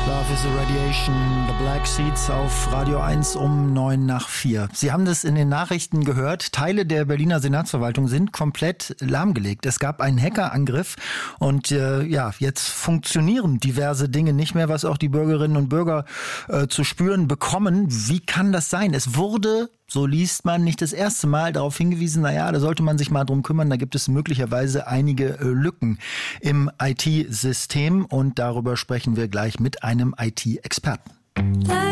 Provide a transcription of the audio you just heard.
Love is a Radiation, The Black Seeds auf Radio 1 um 9:04. Sie haben das in den Nachrichten gehört. Teile der Berliner Senatsverwaltung sind komplett lahmgelegt. Es gab einen Hackerangriff und jetzt funktionieren diverse Dinge nicht mehr, was auch die Bürgerinnen und Bürger zu spüren bekommen. Wie kann das sein? Es wurde, so liest man, nicht das erste Mal darauf hingewiesen, da sollte man sich mal drum kümmern, da gibt es möglicherweise einige Lücken im IT-System und darüber sprechen wir gleich mit einem IT-Experten.